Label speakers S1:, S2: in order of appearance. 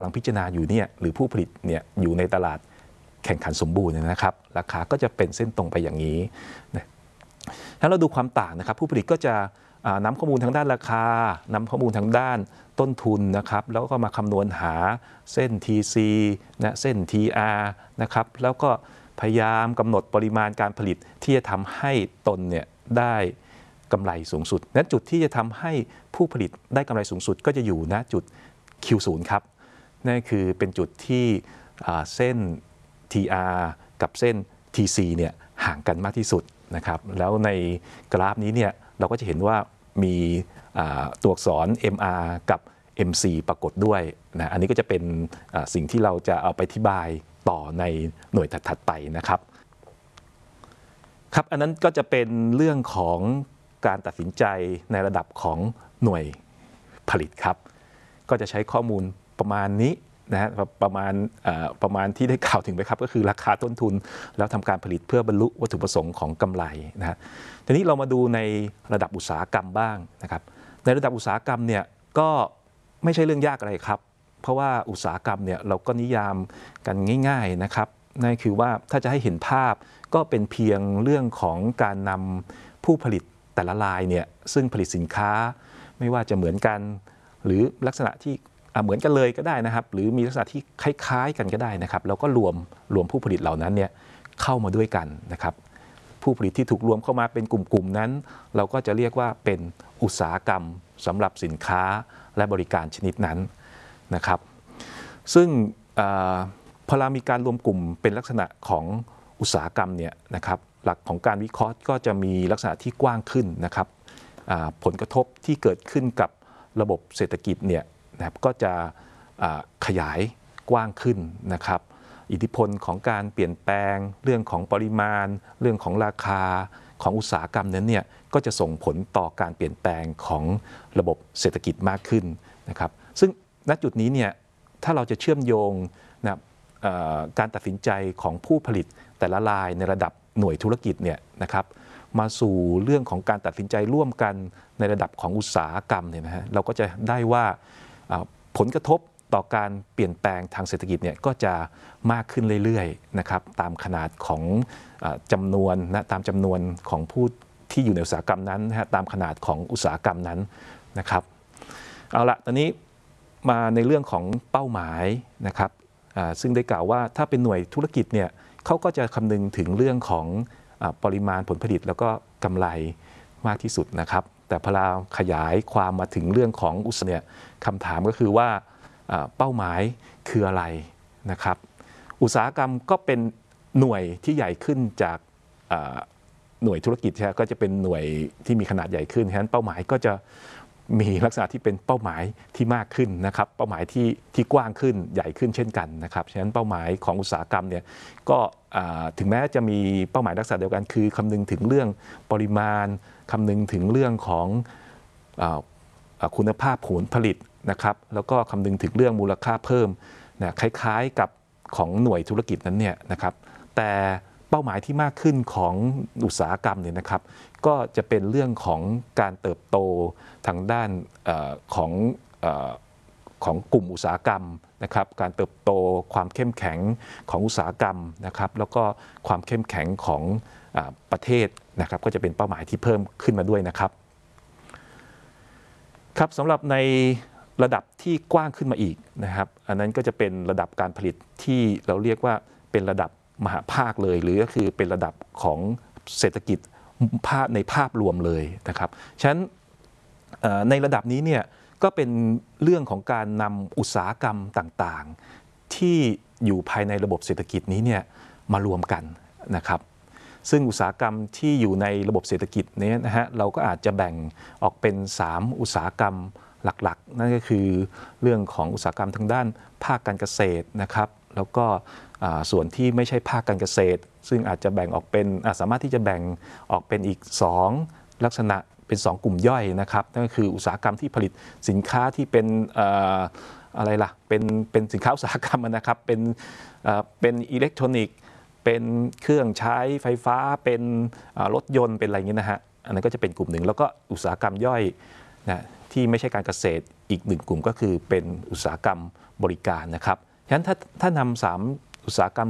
S1: กำลังพิจารณาอยู่เนี่ยหรือผู้ผลิตเนี่ยอยู่ในตลาดแข่งขันสมบูรณ์นะครับราคาก็จะเป็นเส้นตรงไปอย่างนี้นะถ้าเราดูความต่างนะครับผู้ผลิตก็จะนำข้อมูลทางด้านราคานำข้อมูลทางด้านต้นทุนนะครับแล้วก็มาคำนวณหาเส้น TC นะเส้น TR นะครับแล้วก็พยายามกำหนดปริมาณการผลิตที่จะทำให้ตนเนี่ยได้กำไรสูงสุดนั้นจุดที่จะทำให้ผู้ผลิตได้กำไรสูงสุดก็จะอยู่ณจุด Q0 ครับนั่นคือเป็นจุดที่เส้น TR กับเส้น TC เนี่ยห่างกันมากที่สุดนะครับแล้วในกราฟนี้เนี่ยเราก็จะเห็นว่ามีตัวอักษร MR กับ MC ปรากฏด้วยนะอันนี้ก็จะเป็นสิ่งที่เราจะเอาไปอธิบายต่อในหน่วยถัดๆไปนะครับครับอันนั้นก็จะเป็นเรื่องของการตัดสินใจในระดับของหน่วยผลิตครับก็จะใช้ข้อมูลประมาณนี้นะฮะประมาณที่ได้กล่าวถึงไปครับก็คือราคาต้นทุนแล้วทำการผลิตเพื่อบรรลุวัตถุประสงค์ของกำไรนะฮะทีนี้เรามาดูในระดับอุตสาหกรรมบ้างนะครับในระดับอุตสาหกรรมเนี่ยก็ไม่ใช่เรื่องยากอะไรครับเพราะว่าอุตสาหกรรมเนี่ยเราก็นิยามกันง่ายๆนะครับนั่นคือว่าถ้าจะให้เห็นภาพก็เป็นเพียงเรื่องของการนำผู้ผลิตแต่ละรายเนี่ยซึ่งผลิตสินค้าไม่ว่าจะเหมือนกันหรือลักษณะที่เหมือนกันเลยก็ได้นะครับหรือมีลักษณะที่คล้ายๆกันก็ได้นะครับแล้วก็รวมผู้ผลิตเหล่านั้นเนี่ยเข้ามาด้วยกันนะครับผู้ผลิตที่ถูกรวมเข้ามาเป็นกลุ่มๆนั้นเราก็จะเรียกว่าเป็นอุตสาหกรรมสำหรับสินค้าและบริการชนิดนั้นนะครับซึ่งพอเรามีการรวมกลุ่มเป็นลักษณะของอุตสาหกรรมเนี่ยนะครับหลักของการวิเคราะห์ก็จะมีลักษณะที่กว้างขึ้นนะครับผลกระทบที่เกิดขึ้นกับระบบเศรษฐกิจเนี่ยนะครับก็จะขยายกว้างขึ้นนะครับอิทธิพลของการเปลี่ยนแปลงเรื่องของปริมาณเรื่องของราคาของอุตสาหกรรมนั้นเนี่ยก็จะส่งผลต่อการเปลี่ยนแปลงของระบบเศรษฐกิจมากขึ้นนะครับซึ่งณจุดนี้เนี่ยถ้าเราจะเชื่อมโยงนะการตัดสินใจของผู้ผลิตแต่ละรายในระดับหน่วยธุรกิจเนี่ยนะครับมาสู่เรื่องของการตัดสินใจร่วมกันในระดับของอุตสาหกรรมเนี่ยนะฮะเราก็จะได้ว่าผลกระทบต่อการเปลี่ยนแปลงทางเศรษฐกิจเนี่ยก็จะมากขึ้นเรื่อยๆนะครับตามขนาดของจำนวนนะตามจำนวนของผู้ที่อยู่ในอุตสาหกรรมนั้นนะฮะตามขนาดของอุตสาหกรรมนั้นนะครับเอาละตอนนี้มาในเรื่องของเป้าหมายนะครับซึ่งได้กล่าวว่าถ้าเป็นหน่วยธุรกิจเนี่ยเขาก็จะคำนึงถึงเรื่องของปริมาณผลผลิตแล้วก็กำไรมากที่สุดนะครับแต่พอเราขยายความมาถึงเรื่องของอุตสาหกรรมเนี่ยคำถามก็คือว่าเป้าหมายคืออะไรนะครับอุตสาหกรรมก็เป็นหน่วยที่ใหญ่ขึ้นจากหน่วยธุรกิจก็จะเป็นหน่วยที่มีขนาดใหญ่ขึ้นฉะนั้นเป้าหมายก็จะมีลักษณะที่เป็นเป้าหมายที่มากขึ้นนะครับเป้าหมายที่กว้างขึ้นใหญ่ขึ้นเช่นกันนะครับฉะนั้นเป้าหมายของอุตสาหกรรมเนี่ยก็ถึงแม้จะมีเป้าหมายลักษณะเดียวกันคือคำนึงถึงเรื่องปริมาณคำนึงถึงเรื่องของคุณภาพผลผลิตนะครับแล้วก็คำนึงถึงเรื่องมูลค่าเพิ่มนะคล้ายๆกับของหน่วยธุรกิจนั้นเนี่ยนะครับแต่เป้าหมายที่มากขึ้นของอุตสาหกรรมเนี่ยนะครับก็จะเป็นเรื่องของการเติบโตทางด้านของกลุ่มอุตสาหกรรมนะครับการเติบโตความเข้มแข็งของอุตสาหกรรมนะครับแล้วก็ความเข้มแข็งของประเทศนะครับก็จะเป็นเป้าหมายที่เพิ่มขึ้นมาด้วยนะครับครับสำหรับในระดับที่กว้างขึ้นมาอีกนะครับอันนั้นก็จะเป็นระดับการผลิตที่เราเรียกว่าเป็นระดับมหาภาคเลยหรือก็คือเป็นระดับของเศรษฐกิจในภาพรวมเลยนะครับฉะนั้นในระดับนี้เนี่ยก็เป็นเรื่องของการนำอุตสาหกรรมต่างๆที่อยู่ภายในระบบเศรษฐกิจนี้เนี่ยมารวมกันนะครับซึ่งอุตสาหกรรมที่อยู่ในระบบเศรษฐกิจนี้นะฮะเราก็อาจจะแบ่งออกเป็น3อุตสาหกรรมหลักๆนั่นก็คือเรื่องของอุตสาหกรรมทางด้านภาคการเกษตรนะครับแล้วก็ส่วนที่ไม่ใช่ภาคการเกษตรซึ่งอาจจะแบ่งออกเป็นสามารถที่จะแบ่งออกเป็นอีก2ลักษณะเป็น2กลุ่มย่อยนะครับนั่นก็คืออุตสาหกรรมที่ผลิตสินค้าที่เป็นอะไรล่ะเป็นสินค้าอุตสาหกรรมนะครับเป็นอิเล็กทรอนิกส์เป็นเครื่องใช้ไฟฟ้าเป็นรถยนต์เป็นอะไรอย่างนี้นะฮะอันนั้นก็จะเป็นกลุ่มหนึ่งแล้วก็อุตสาหกรรมย่อยนะที่ไม่ใช่การเกษตรอีกหนึ่งกลุ่มก็คือเป็นอุตสาหกรรมบริการนะครับฉะนั้นถ้านำ3อุตสาหกรรม